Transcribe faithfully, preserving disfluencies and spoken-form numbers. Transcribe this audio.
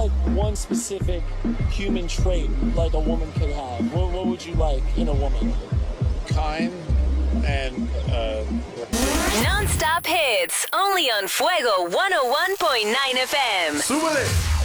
like one specific human trait like a woman could have, what, what would you like in a woman? Kind and uh Non-stop hits, only on Fuego one oh one point nine F M. ¡Súbele!